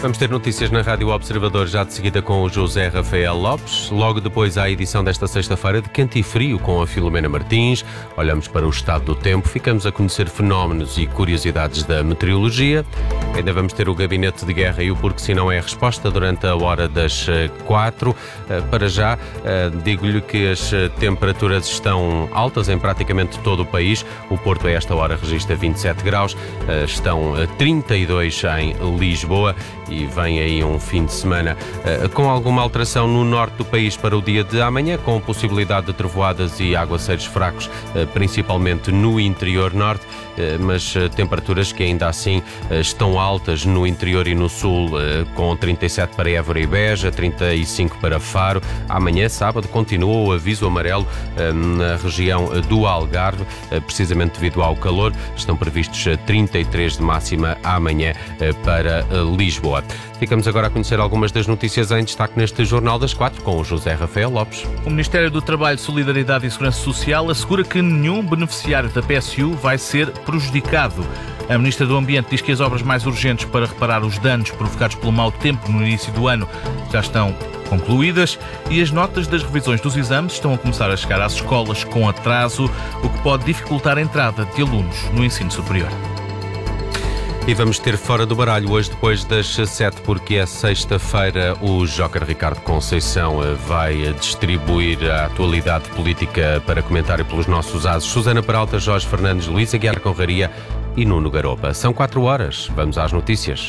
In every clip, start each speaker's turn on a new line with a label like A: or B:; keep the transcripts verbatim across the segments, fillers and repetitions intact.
A: Vamos ter notícias na Rádio Observador já de seguida com o José Rafael Lopes. Logo depois há a edição desta sexta-feira de Quente e Frio com a Filomena Martins. Olhamos para o estado do tempo, ficamos a conhecer fenómenos e curiosidades da meteorologia. Ainda vamos ter o Gabinete de Guerra e o Porque Se Não É a Resposta durante a hora das quatro. Para já, digo-lhe que as temperaturas estão altas em praticamente todo o país. O Porto a esta hora registra vinte e sete graus, estão trinta e dois em Lisboa. E vem aí um fim de semana uh, com alguma alteração no norte do país para o dia de amanhã, com possibilidade de trovoadas e aguaceiros fracos, uh, principalmente no interior norte, uh, mas uh, temperaturas que ainda assim uh, estão altas no interior e no sul, uh, com trinta e sete para Évora e Beja, trinta e cinco para Faro. Amanhã, sábado, continua o aviso amarelo uh, na região uh, do Algarve, uh, precisamente devido ao calor. Estão previstos uh, trinta e três de máxima amanhã uh, para uh, Lisboa. Ficamos agora a conhecer algumas das notícias em destaque neste Jornal das Quatro com o José Rafael Lopes.
B: O Ministério do Trabalho, Solidariedade e Segurança Social assegura que nenhum beneficiário da P S U vai ser prejudicado. A Ministra do Ambiente diz que as obras mais urgentes para reparar os danos provocados pelo mau tempo no início do ano já estão concluídas e as notas das revisões dos exames estão a começar a chegar às escolas com atraso, o que pode dificultar a entrada de alunos no ensino superior.
A: E vamos ter Fora do Baralho hoje depois das sete, porque é sexta-feira. O Joker Ricardo Conceição vai distribuir a atualidade política para comentário pelos nossos ases. Susana Peralta, Jorge Fernandes, Luís Aguiar Conraria e Nuno Garopa. São quatro horas. Vamos às notícias.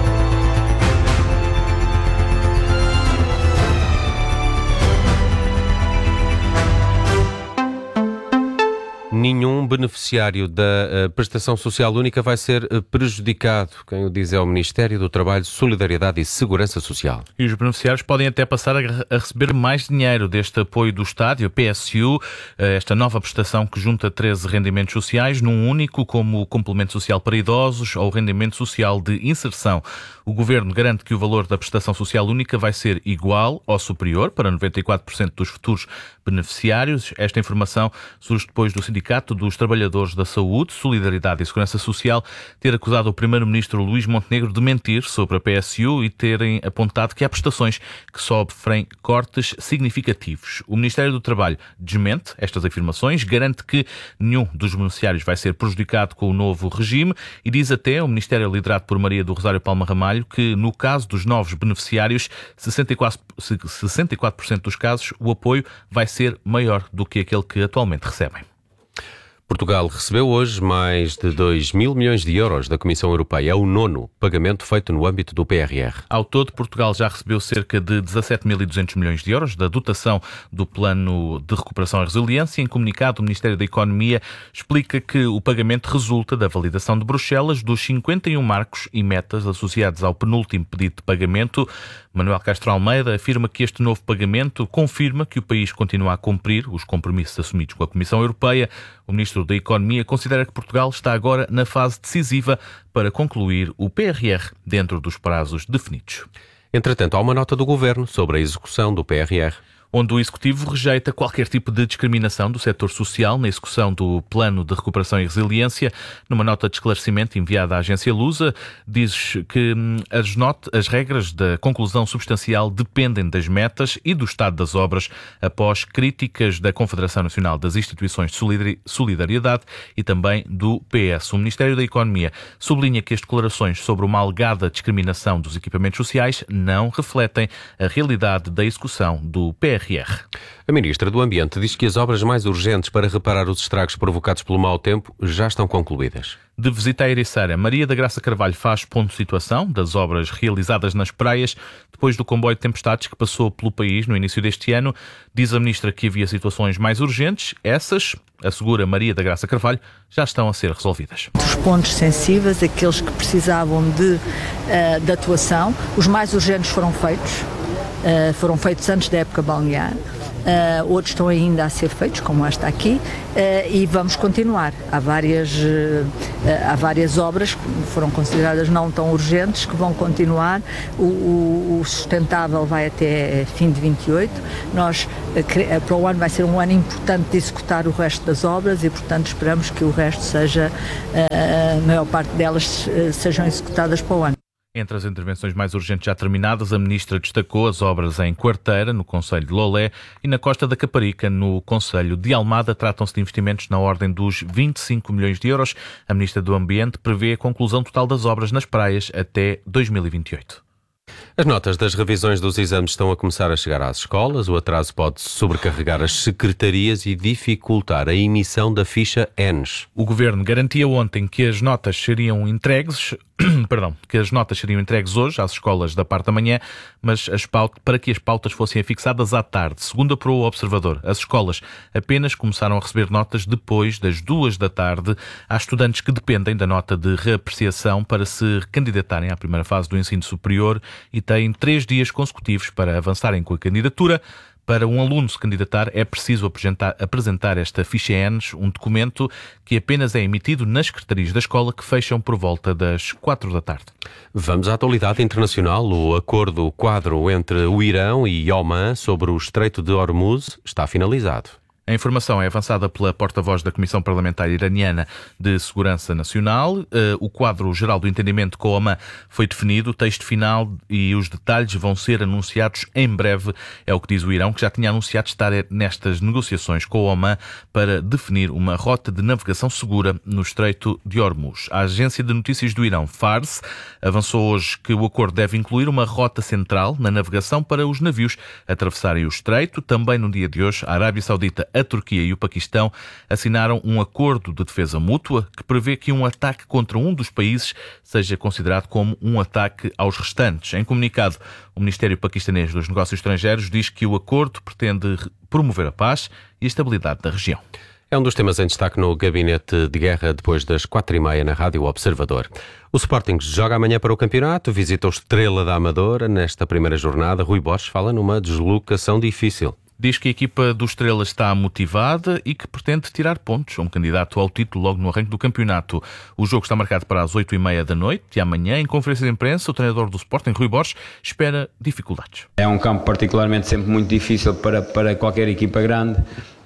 A: Nenhum beneficiário da uh, Prestação Social Única vai ser uh, prejudicado. Quem o diz é o Ministério do Trabalho, Solidariedade e Segurança Social.
B: E os beneficiários podem até passar a, a receber mais dinheiro deste apoio do Estado, a P S U, uh, esta nova prestação que junta treze rendimentos sociais num único, como o complemento social para idosos ou o rendimento social de inserção. O Governo garante que o valor da Prestação Social Única vai ser igual ou superior para noventa e quatro por cento dos futuros beneficiários. Esta informação surge depois do Sindicato dos Trabalhadores da Saúde, Solidariedade e Segurança Social ter acusado o Primeiro-Ministro Luís Montenegro de mentir sobre a P S U e terem apontado que há prestações que sofrem cortes significativos. O Ministério do Trabalho desmente estas afirmações, garante que nenhum dos beneficiários vai ser prejudicado com o novo regime e diz até, o Ministério liderado por Maria do Rosário Palma Ramalho, que no caso dos novos beneficiários, sessenta e quatro por cento dos casos, o apoio vai ser maior do que aquele que atualmente recebem.
A: Portugal recebeu hoje mais de dois mil milhões de euros da Comissão Europeia. É o nono pagamento feito no âmbito do P R R.
B: Ao todo, Portugal já recebeu cerca de dezassete mil e duzentos milhões de euros da dotação do Plano de Recuperação e Resiliência. Em comunicado, o Ministério da Economia explica que o pagamento resulta da validação de Bruxelas dos cinquenta e um marcos e metas associados ao penúltimo pedido de pagamento. Manuel Castro Almeida afirma que este novo pagamento confirma que o país continua a cumprir os compromissos assumidos com a Comissão Europeia. O Ministro da Economia considera que Portugal está agora na fase decisiva para concluir o P R R dentro dos prazos definidos.
A: Entretanto, há uma nota do Governo sobre a execução do P R R.
B: Onde o Executivo rejeita qualquer tipo de discriminação do setor social na execução do Plano de Recuperação e Resiliência. Numa nota de esclarecimento enviada à agência Lusa, diz que as, not- as regras da conclusão substancial dependem das metas e do estado das obras, após críticas da Confederação Nacional das Instituições de Solidariedade e também do P S. O Ministério da Economia sublinha que as declarações sobre uma alegada discriminação dos equipamentos sociais não refletem a realidade da execução do P R R.
A: A Ministra do Ambiente diz que as obras mais urgentes para reparar os estragos provocados pelo mau tempo já estão concluídas.
B: De visita à Ericeira, Maria da Graça Carvalho faz ponto de situação das obras realizadas nas praias depois do comboio de tempestades que passou pelo país no início deste ano. Diz a Ministra que havia situações mais urgentes. Essas, assegura Maria da Graça Carvalho, já estão a ser resolvidas.
C: Os pontos sensíveis, aqueles que precisavam de, uh, de atuação, os mais urgentes foram feitos. Uh, foram feitos antes da época balnear, uh, outros estão ainda a ser feitos, como esta aqui, uh, e vamos continuar. Há várias, uh, há várias obras que foram consideradas não tão urgentes que vão continuar. O, o, o sustentável vai até fim de vinte e oito. Nós, uh, para o ano vai ser um ano importante de executar o resto das obras e, portanto, esperamos que o resto seja, uh, a maior parte delas uh, sejam executadas para o ano.
B: Entre as intervenções mais urgentes já terminadas, a Ministra destacou as obras em Quarteira, no concelho de Lolé, e na Costa da Caparica, no concelho de Almada. Tratam-se de investimentos na ordem dos vinte e cinco milhões de euros. A Ministra do Ambiente prevê a conclusão total das obras nas praias até dois mil e vinte e oito.
A: As notas das revisões dos exames estão a começar a chegar às escolas. O atraso pode sobrecarregar as secretarias e dificultar a emissão da ficha E N S.
B: O Governo garantia ontem que as notas seriam entregues, perdão, que as notas seriam entregues hoje às escolas da parte da manhã, mas as pautas, para que as pautas fossem afixadas à tarde. Segundo apurou o Observador, as escolas apenas começaram a receber notas depois das duas da tarde. Há estudantes que dependem da nota de reapreciação para se candidatarem à primeira fase do ensino superior e têm três dias consecutivos para avançarem com a candidatura. Para um aluno se candidatar é preciso apresentar, apresentar esta ficha E N S, um documento que apenas é emitido nas secretarias da escola, que fecham por volta das quatro da tarde.
A: Vamos à atualidade internacional. O acordo quadro entre o Irão e Oman sobre o Estreito de Hormuz está finalizado.
B: A informação é avançada pela porta-voz da Comissão Parlamentar Iraniana de Segurança Nacional. O quadro geral do entendimento com o Oman foi definido, o texto final e os detalhes vão ser anunciados em breve. É o que diz o Irão, que já tinha anunciado estar nestas negociações com o Oman para definir uma rota de navegação segura no Estreito de Hormuz. A agência de notícias do Irão, Fars, avançou hoje que o acordo deve incluir uma rota central na navegação para os navios atravessarem o Estreito. Também no dia de hoje, a Arábia Saudita, a Turquia e o Paquistão assinaram um acordo de defesa mútua que prevê que um ataque contra um dos países seja considerado como um ataque aos restantes. Em comunicado, o Ministério Paquistanês dos Negócios Estrangeiros diz que o acordo pretende promover a paz e a estabilidade da região.
A: É um dos temas em destaque no Gabinete de Guerra, depois das quatro e meia na Rádio Observador. O Sporting joga amanhã para o campeonato, visita o Estrela da Amadora. Nesta primeira jornada, Rui Borges fala numa deslocação difícil.
B: Diz que a equipa do Estrela está motivada e que pretende tirar pontos a um candidato ao título logo no arranque do campeonato. O jogo está marcado para as oito e meia da noite e amanhã, em conferência de imprensa, o treinador do Sporting, Rui Borges, espera dificuldades.
D: É um campo particularmente sempre muito difícil para, para qualquer equipa grande.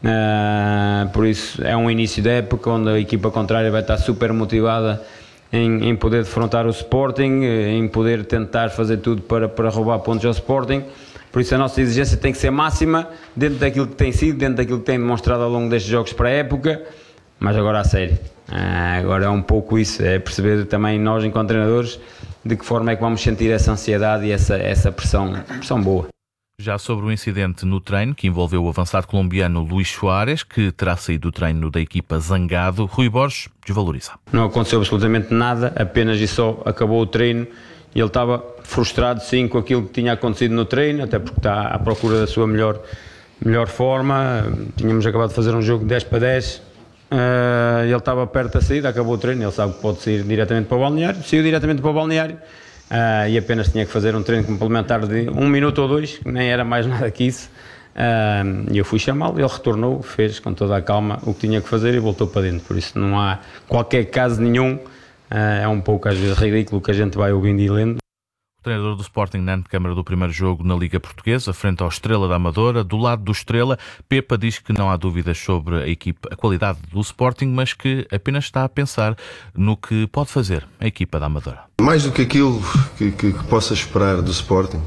D: Uh, por isso é um início da época onde a equipa contrária vai estar super motivada em, em poder defrontar o Sporting, em poder tentar fazer tudo para, para roubar pontos ao Sporting. Por isso a nossa exigência tem que ser máxima dentro daquilo que tem sido, dentro daquilo que tem demonstrado ao longo destes jogos para a época, mas agora a sério. Ah, agora é um pouco isso, é perceber também nós, enquanto treinadores, de que forma é que vamos sentir essa ansiedade e essa, essa pressão, pressão boa.
B: Já sobre o incidente no treino que envolveu o avançado colombiano Luís Soares, que terá saído do treino da equipa zangado, Rui Borges desvaloriza.
D: Não aconteceu absolutamente nada, apenas e só acabou o treino. E ele estava frustrado, sim, com aquilo que tinha acontecido no treino, até porque está à procura da sua melhor, melhor forma. Tínhamos acabado de fazer um jogo dez para dez, uh, ele estava perto da saída, acabou o treino, ele sabe que pode sair diretamente para o balneário, saiu diretamente para o balneário uh, e apenas tinha que fazer um treino complementar de um minuto ou dois, que nem era mais nada que isso. E uh, eu fui chamá-lo, ele retornou, fez com toda a calma o que tinha que fazer e voltou para dentro. Por isso não há qualquer caso nenhum. É um pouco às vezes ridículo que a gente vai ouvindo e lendo.
B: O treinador do Sporting na antecâmara do primeiro jogo na Liga Portuguesa, frente ao Estrela da Amadora. Do lado do Estrela, Pepa diz que não há dúvidas sobre a equipa, a qualidade do Sporting, mas que apenas está a pensar no que pode fazer a equipa da Amadora.
E: Mais do que aquilo que, que, que possa esperar do Sporting,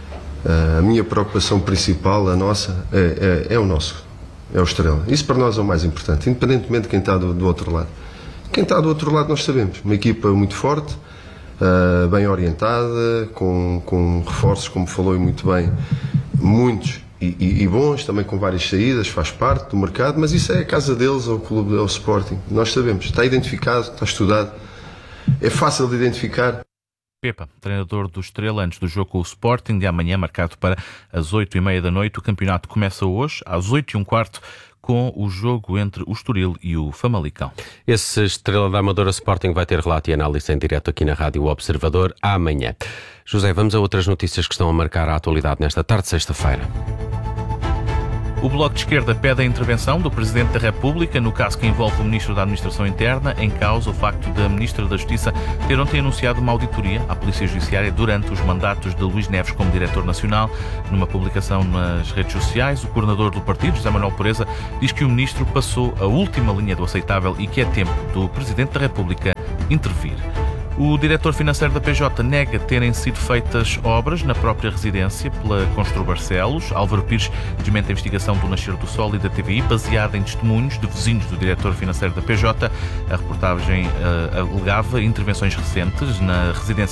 E: a minha preocupação principal, a nossa, é, é, é o nosso, é o Estrela. Isso para nós é o mais importante, independentemente de quem está do, do outro lado. Quem está do outro lado nós sabemos, uma equipa muito forte, uh, bem orientada, com, com reforços, como falou e muito bem, muitos e, e, e bons, também com várias saídas, faz parte do mercado, mas isso é a casa deles, é o clube, é o Sporting, nós sabemos, está identificado, está estudado, é fácil de identificar.
B: Pepa, treinador do Estrela, antes do jogo com o Sporting de amanhã, marcado para as oito e meia da noite. O campeonato começa hoje, às oito e um quarto, com o jogo entre o Estoril e o Famalicão.
A: Esse Estrela da Amadora Sporting vai ter relato e análise em direto aqui na Rádio Observador amanhã. José, vamos a outras notícias que estão a marcar a atualidade nesta tarde de sexta-feira.
B: O Bloco de Esquerda pede a intervenção do Presidente da República no caso que envolve o Ministro da Administração Interna, em causa o facto da Ministra da Justiça ter ontem anunciado uma auditoria à Polícia Judiciária durante os mandatos de Luís Neves como Diretor Nacional. Numa publicação nas redes sociais, o coordenador do partido, José Manuel Pureza, diz que o Ministro passou a última linha do aceitável e que é tempo do Presidente da República intervir. O diretor financeiro da P J nega terem sido feitas obras na própria residência pela Constru Barcelos. Álvaro Pires desmente a investigação do Nascer do Sol e da T V I, baseada em testemunhos de vizinhos do diretor financeiro da P J. A reportagem uh, alegava intervenções recentes na residência